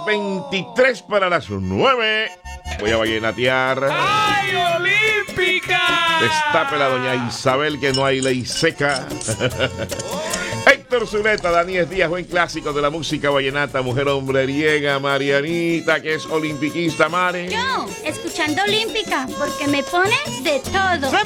23 para las 9. Voy a vallenatear. ¡Ay, Olímpica! Destape la doña Isabel que no hay ley seca. Héctor Zuleta, Daniel Díaz, buen clásico de la música vallenata, mujer hombreriega, Marianita, que es olimpiquista, Mari. Yo, escuchando Olímpica, porque me pone de todo.